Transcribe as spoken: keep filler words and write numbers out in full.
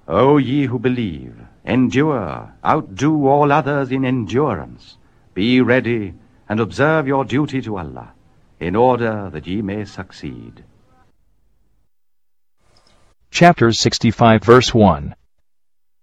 O ye who believe, endure, outdo all others in endurance. Be ready, and observe your duty to Allah, in order that ye may succeed. Chapter sixty-five, verse one.